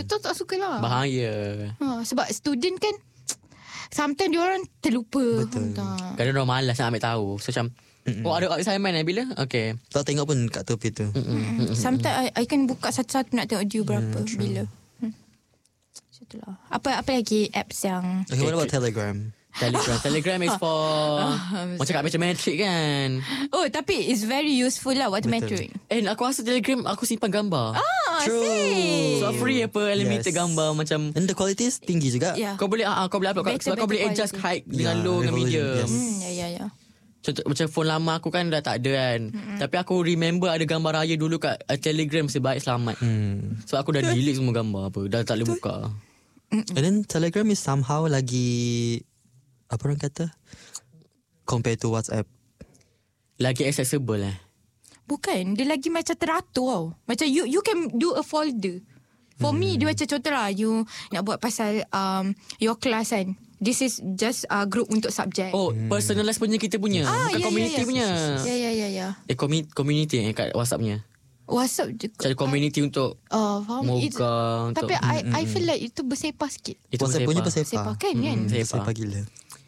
tak suka lah. Bahaya. Sebab student kan sometimes diorang terlupa. Betul. Kadang orang malas nak ambil tahu. So macam ada assignment bila? Okay. Tak tengok pun kat tepi tu. Sometimes I kan buka satu-satu nak tengok due berapa bila. Macam tu lah. Apa lagi apps yang Okay, what about Telegram? Telegram is for macam kat Metrometric kan. Oh, tapi it's very useful lah waktu metric. Aku rasa Telegram aku simpan gambar. True. So free apa unlimited gambar macam. And the quality is tinggi juga. Yeah. Kau boleh upload Better, kau boleh adjust height dengan low dengan medium. Ya. Contoh macam phone lama aku kan dah tak ada kan. Tapi aku remember ada gambar raya dulu kat Telegram sebaik selamat. So aku dah delete semua gambar apa. Dah tak boleh buka. And then Telegram is somehow lagi apa orang kata compared to WhatsApp. Lagi accessible Bukan, dia lagi macam teratur tau. Macam you can do a folder. For me, dia macam contoh lah, you nak buat pasal your class kan. This is just group untuk subjek. Oh, personalize punya kita punya. Bukan community punya. Ya. Community kat WhatsApp punya. WhatsApp je. Cari community untuk faham. Moga untuk, Tapi I feel like itu bersepah sikit. itu WhatsApp punya Bersepah kan kan? Bersepah gila.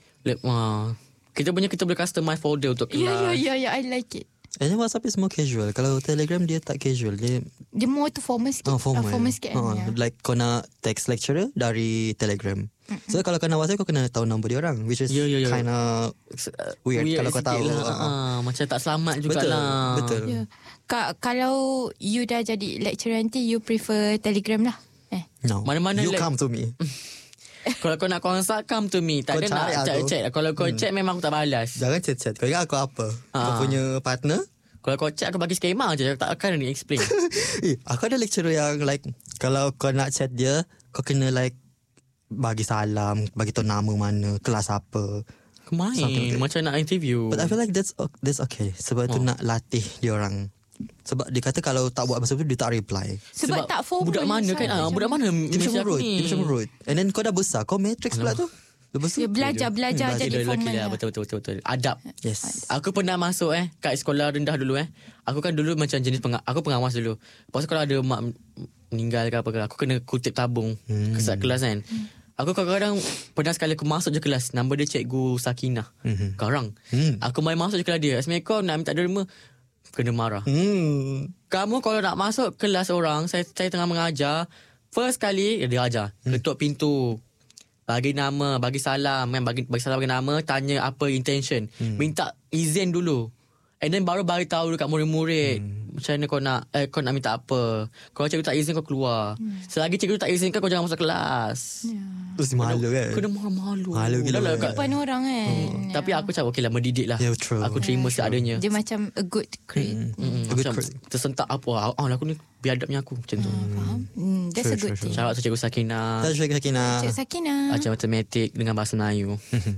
Kita boleh customize folder untuk kelas. Ya, I like it. And then WhatsApp is more casual. Kalau Telegram dia tak casual. Dia more to formal sikit. Formal sikit kan. Like kau nak text lecturer dari Telegram. So kalau kau nak WhatsApp kau kena tahu nombor dia orang, which is kinda weird kalau kau tahu lah. Macam tak selamat jugalah. Betul. Yeah. Kalau you dah jadi lecturer nanti, you prefer Telegram lah. No. Mana-mana you come to me. Kalau kau nak consult, come to me. Tak Kau ada nak chat. Kalau kau chat memang aku tak balas. Jangan chat. Kau ingat aku apa? Kau punya partner? Kalau kau chat aku bagi skema je. Tak akan ni explain. Aku ada lecturer yang like kalau kau nak chat dia, kau kena like bagi salam, bagi tahu nama mana, kelas apa. Main macam nak interview. But I feel like that's okay. Sebab tu nak latih dia orang. Sebab dia kata kalau tak buat masa tu dia tak reply. Sebab tak formal. Budak mana kan? Budak mana Dia Malaysia macam aku ni? Dia macam rude. And then kau dah besar, kau matrix pula tu. Lepas tu Belajar jadi formal lah. Betul. Adab. Yes. Aku pernah masuk kat sekolah rendah dulu Aku kan dulu macam jenis aku pengawas dulu. Lepas tu kalau ada mak meninggal ke apa ke, aku kena kutip tabung kesat kelas kan. Aku kadang-kadang pernah sekali aku masuk je kelas. Nama dia Cikgu Sakinah. Garang. Aku main masuk je kelas dia. Assalamualaikum, nak minta derma. Kena marah. Kamu kalau nak masuk kelas orang, saya tengah mengajar, first kali dia ajar, ketuk pintu, bagi nama, bagi salam kan, bagi salam, bagi nama, tanya apa intention, minta izin dulu, and then baru bagi tahu dekat murid-murid macam mana kau nak minta apa. Kalau cikgu tak izin kau keluar. Selagi cikgu tak izin kau jangan masuk kelas. Terus malu kan. Kena malu. Malu gila depan orang kan. Tapi aku cakap okey lah, mendidik lah. Yeah, true. Aku terima seadanya. Dia macam a good grade. Macam tersentak apa aku ni biadabnya aku macam tu. Faham. That's a good thing. Shout out to Cikgu Sakinah. Cikgu Sakinah. Cik Sakinah. Ajar matematik dengan bahasa Melayu.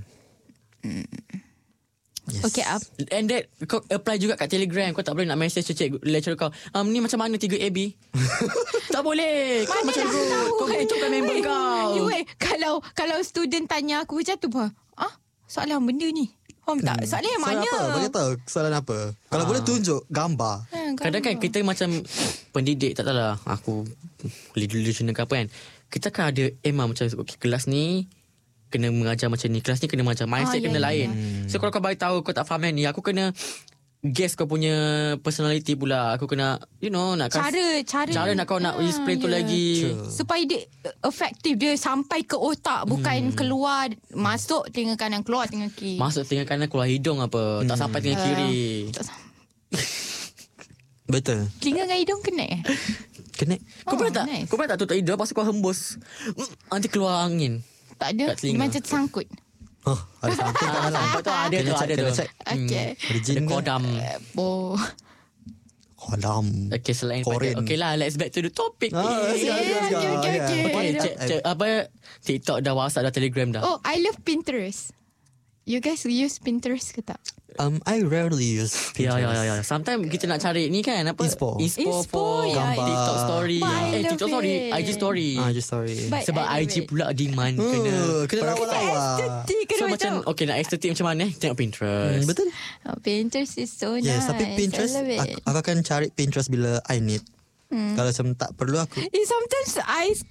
Yes. Okay, and that kau apply juga kat Telegram. Kau tak boleh nak message cikgu lecturer kau, ni macam mana 3AB. Tak boleh. Kau macam kau itu kan member kau. Kalau student tanya aku macam tu pun, soalan benda ni faham tak? Soalan yang mana? Soalan apa? Bagi tahu soalan apa. Kalau boleh tunjuk gambar. Kadang kan kita macam pendidik, tak tahulah, aku delusional ke apa kan. Kita kan ada macam okay, kelas ni kena mengajar macam ni, kelas ni kena macam mindset kena lain. So kalau kau bagi tahu kau tak faham ni, aku kena guess kau punya personality pula. Aku kena nak cara nak kau nak explain tu lagi. Supaya dia efektif, dia sampai ke otak, bukan keluar masuk telinga kanan, keluar telinga kiri. Masuk telinga kanan, keluar hidung apa. Tak sampai telinga kiri. Betul. Telinga dengan hidung connect Connect. Kau pernah tak tutup hidung, lepas tu kau hembus, nanti keluar angin. Tak ada, macam tersangkut. Ada something kat dalam. Ada tu. Okay. Ada jin ke? Kodam. Kodam. Okay, selain Korean. okay lah, let's back to the topic. Okay. Apa, TikTok dah, WhatsApp dah, Telegram dah. Oh, I love Pinterest. You guys use Pinterest ke tak? I rarely use Pinterest. Ya. Sometimes kita nak cari ni kan, apa? Inspo for ya, TikTok story. TikTok story, IG story. IG story. Sebab IG pula demand kena lawa-lawa. So macam okay, nak estetik macam mana? Tengok Pinterest. Betul. Pinterest is so nice. Yes, tapi Pinterest aku akan cari Pinterest bila I need. Kalau macam tak perlu aku Sometimes I